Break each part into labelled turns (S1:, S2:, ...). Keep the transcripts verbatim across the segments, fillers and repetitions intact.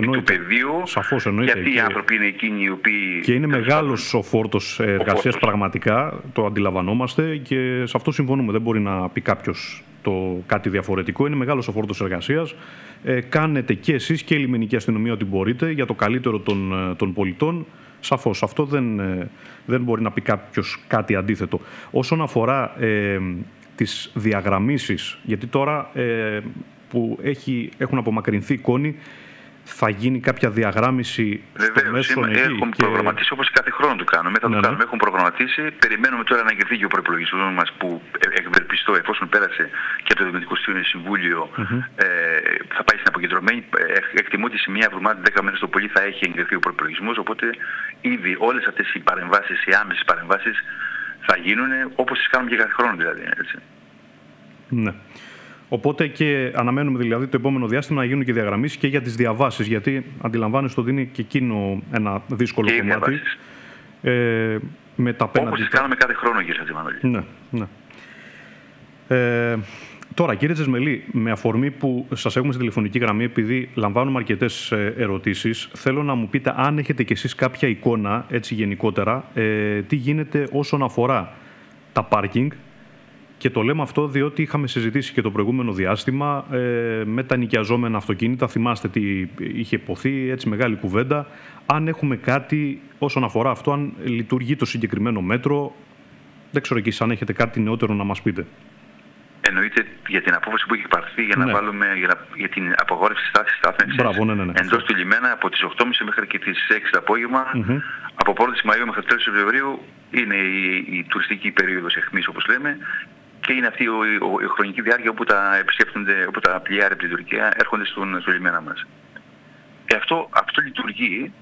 S1: επί του πεδίου.
S2: Σαφώς,
S1: και αυτοί οι άνθρωποι είναι εκείνοι οι οποίοι...
S2: Και είναι μεγάλος ο φόρτος εργασίας πραγματικά, το αντιλαμβανόμαστε και σε αυτό συμφωνούμε. Δεν μπορεί να πει κάποιος το κάτι διαφορετικό. Είναι μεγάλος ο φόρτος εργασίας. Ε, κάνετε και εσείς και η λιμενική αστυνομία ό,τι μπορείτε για το καλύτερο των, των πολιτών. Σαφώς, αυτό δεν, δεν μπορεί να πει κάποιος κάτι αντίθετο. Όσον αφορά ε, τις διαγραμμίσεις, γιατί τώρα ε, που έχει, έχουν απομακρυνθεί εικόνοι, θα γίνει κάποια διαγράμμιση στο μέσον εκεί.
S1: Έχουν και... προγραμματίσει όπως κάθε χρόνο το κάνουμε. Θα το ναι, κάνουμε. Ναι. Έχουν προγραμματίσει. Περιμένουμε τώρα να εγκριθεί και ο προϋπολογισμός μας που ευελπιστώ εφόσον πέρασε και από το Δημοτικό Συμβούλιο mm-hmm. ε, θα πάει στην αποκεντρωμένη. Εκτιμώ ότι σε μια εβδομάδα, δέκα μέρες το πολύ θα έχει εγκριθεί ο προϋπολογισμός. Οπότε ήδη όλες αυτές οι παρεμβάσεις, οι άμεσες παρεμβάσεις θα γίνουν όπως τις κάνουμε και κάθε χρόνο δηλαδή. Έτσι.
S2: Ναι. Οπότε και αναμένουμε δηλαδή το επόμενο διάστημα να γίνουν και διαγραμμίσεις και για τις διαβάσεις, γιατί αντιλαμβάνεστε ότι είναι και εκείνο ένα δύσκολο
S1: και
S2: κομμάτι. Ε, με τα
S1: όπως τις κάνουμε κάθε χρόνο, κύριε Χατζημανόλη.
S2: Ναι, ναι. Ε, τώρα, κύριε Τσεσμελή, με αφορμή που σας έχουμε στη τηλεφωνική γραμμή, επειδή λαμβάνουμε αρκετές ερωτήσεις, θέλω να μου πείτε αν έχετε κι εσείς κάποια εικόνα, έτσι γενικότερα, ε, τι γίνεται όσον αφορά τα πάρκινγκ. Και το λέμε αυτό διότι είχαμε συζητήσει και το προηγούμενο διάστημα ε, με τα νοικιαζόμενα αυτοκίνητα. Θυμάστε τι είχε υποθεί, έτσι μεγάλη κουβέντα. Αν έχουμε κάτι όσον αφορά αυτό, αν λειτουργεί το συγκεκριμένο μέτρο, δεν ξέρω και αν έχετε κάτι νεότερο να μας πείτε.
S1: Εννοείται για την απόφαση που έχει πάρθει για, να ναι. βάλουμε, για, να, για την απαγόρευση στάθμης στάθμευσης
S2: ναι, ναι, ναι.
S1: εντός του λιμένα από τις οκτώ και μισή μέχρι και τις έξι το απόγευμα. Mm-hmm. Από πρώτη Μαΐου μέχρι τέλος Σεπτεμβρίου είναι η, η τουριστική περίοδος αιχμής, όπως λέμε. Και είναι αυτή η, η, η χρονική διάρκεια όπου τα επισκέπτονται, όπου τα πλοιάρια από την Τουρκία έρχονται στον, στο λιμένα μας. Ε, αυτό, αυτό λειτουργεί,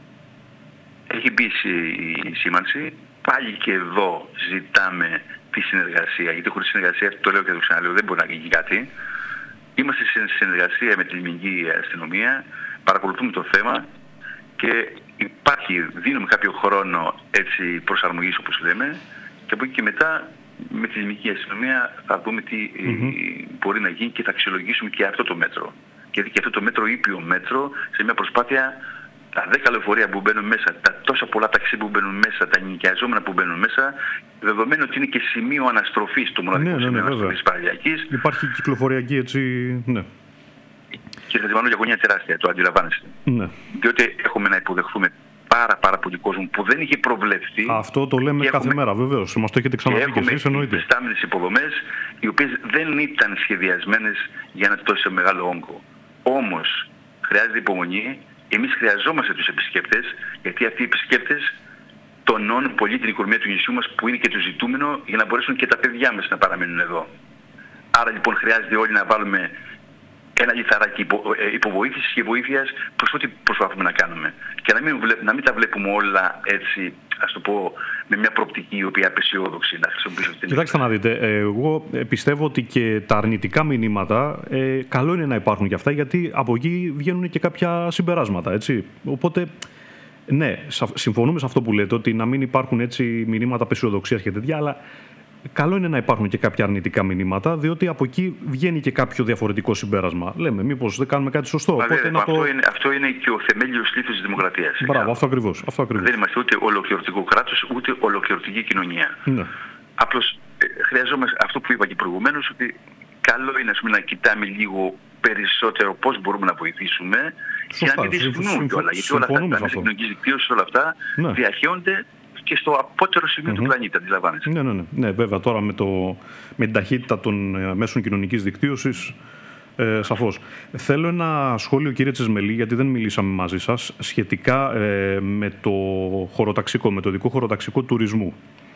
S1: έχει μπει η σήμανση, πάλι και εδώ ζητάμε τη συνεργασία, γιατί χωρίς συνεργασία, το λέω και το ξαναλέω, δεν μπορεί να γίνει κάτι. Είμαστε σε συνεργασία με τη λιμενική αστυνομία, παρακολουθούμε το θέμα και υπάρχει, δίνουμε κάποιο χρόνο έτσι προσαρμογής όπως λέμε και από εκεί και μετά με τη λιμενική αστυνομία θα δούμε τι mm-hmm. μπορεί να γίνει και θα αξιολογήσουμε και αυτό το μέτρο. Γιατί και αυτό το μέτρο ήπιο μέτρο σε μια προσπάθεια τα δέκα λεωφορεία που μπαίνουν μέσα, τα τόσα πολλά ταξί που μπαίνουν μέσα, τα νοικιαζόμενα που μπαίνουν μέσα, δεδομένου ότι είναι και σημείο αναστροφής το μοναδικό ναι, σημείο ναι, ναι, αναστροφής παραλιακής.
S2: Υπάρχει κυκλοφοριακή έτσι, ναι.
S1: Και θα τη για γωνία τεράστια, το αντιλαμβάνεστε.
S2: Ναι.
S1: Διότι έχουμε να υποδεχθούμε πάρα πάρα πολύ κόσμο που δεν είχε προβλεφθεί.
S2: Αυτό το λέμε κάθε έχουμε... μέρα βεβαίως. Μας το έχετε ξαναπεί και εσείς, εννοείται.
S1: Έχουμε υφιστάμενες υποδομές οι οποίες δεν ήταν σχεδιασμένες για ένα τόσο μεγάλο όγκο. Όμως χρειάζεται υπομονή. Εμείς χρειαζόμαστε τους επισκέπτες, γιατί αυτοί οι επισκέπτες τονώνουν πολύ την οικονομία του νησιού μας που είναι και το ζητούμενο για να μπορέσουν και τα παιδιά μας να παραμείνουν εδώ. Άρα λοιπόν χρειάζεται όλοι να βάλουμε ένα λιθαράκι υπο, ε, υποβοήθησης και βοήθειας προς ό,τι προσπαθούμε να κάνουμε. Και να μην, βλέπ, να μην τα βλέπουμε όλα έτσι, ας το πω, με μια προοπτική η οποία απεσιόδοξη να χρησιμοποιήσω αυτή την.
S2: Κοιτάξτε να δείτε, εγώ πιστεύω ότι και τα αρνητικά μηνύματα ε, καλό είναι να υπάρχουν και αυτά, γιατί από εκεί βγαίνουν και κάποια συμπεράσματα, έτσι. Οπότε, ναι, συμφωνούμε σε αυτό που λέτε, ότι να μην υπάρχουν έτσι μηνύματα απεσιοδοξίας και τέτοια, αλλά καλό είναι να υπάρχουν και κάποια αρνητικά μηνύματα, διότι από εκεί βγαίνει και κάποιο διαφορετικό συμπέρασμα. Λέμε, μήπως δεν κάνουμε κάτι σωστό.
S1: Μα,
S2: οπότε
S1: δε,
S2: να
S1: αυτό,
S2: το...
S1: είναι, αυτό είναι και ο θεμέλιος λήθος της δημοκρατίας.
S2: Μπράβο, αυτό ακριβώς, αυτό ακριβώς.
S1: Δεν είμαστε ούτε ολοκληρωτικό κράτος, ούτε ολοκληρωτική κοινωνία.
S2: Ναι.
S1: Απλώς ε, χρειαζόμαστε αυτό που είπα και προηγουμένως, ότι καλό είναι πούμε, να κοιτάμε λίγο περισσότερο πώς μπορούμε να βοηθήσουμε. Σωστά, και να μην δυσφωνούν κιόλα. Γιατί όλα αυτά τα μέσα κοινωνικής δικτύωσης, όλα αυτά ναι. διαχέονται και στο απότερο σημείο mm-hmm. του πλανήτη, αντιλαμβάνεσαι.
S2: Ναι, ναι, ναι, ναι. Βέβαια, τώρα με, το, με την ταχύτητα των ε, μέσων κοινωνικής δικτύωσης, ε, σαφώς. Θέλω ένα σχόλιο, κύριε Τσεσμελή, γιατί δεν μιλήσαμε μαζί σας, σχετικά ε, με το χωροταξικό, με το ειδικό χωροταξικό τουρισμού.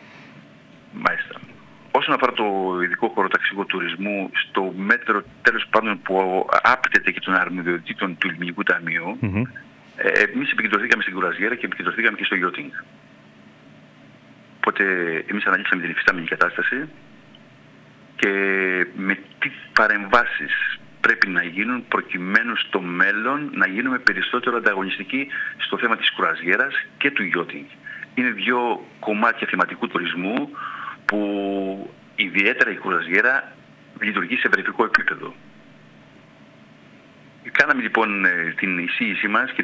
S1: Μάλιστα. Όσον αφορά το ειδικό χωροταξικό τουρισμού, στο μέτρο τέλος πάντων που άπτεται και των αρμοδιοτήτων του Ελληνικού Ταμείου, mm-hmm. ε, εμείς επικεντρωθήκαμε στην κουραζιέρα και επικεντρωθήκαμε και στο yachting. Οπότε εμείς αναλύσαμε την υφιστάμενη κατάσταση και με τι παρεμβάσεις πρέπει να γίνουν προκειμένου στο μέλλον να γίνουμε περισσότερο ανταγωνιστικοί στο θέμα της κουραζιέρας και του yachting. Είναι δύο κομμάτια θεματικού τουρισμού που ιδιαίτερα η κουραζιέρα λειτουργεί σε ευρωπαϊκό επίπεδο. Κάναμε λοιπόν την εισήγησή μας και